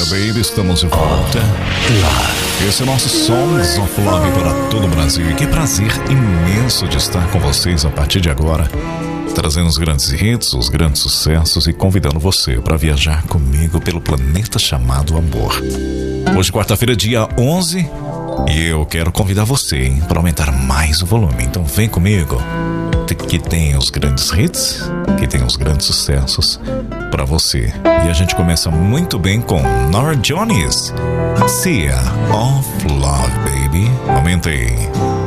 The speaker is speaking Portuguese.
baby, estamos de volta. Esse é o nosso Songs of Love para todo o Brasil. E que prazer imenso de estar com vocês a partir de agora, trazendo os grandes hits, os grandes sucessos e convidando você para viajar comigo pelo planeta chamado amor. Hoje, quarta-feira, dia 11, e eu quero convidar você para aumentar mais o volume. Então vem comigo, que tem os grandes hits, que tem os grandes sucessos para você. E a gente começa muito bem com Norah Jones, Sea of Love, baby. Aumenta aí.